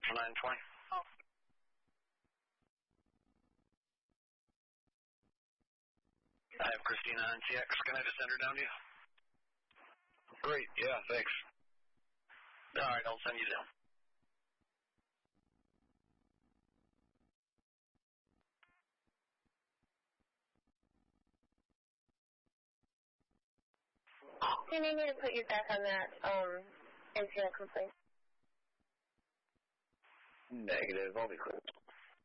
For 920. Oh. I have Christina on TX. Can I just send her down to you? Great, yeah, thanks. All right, I'll send you down. Do you need me to put you back on that NCL complaint? Negative, I'll be clear.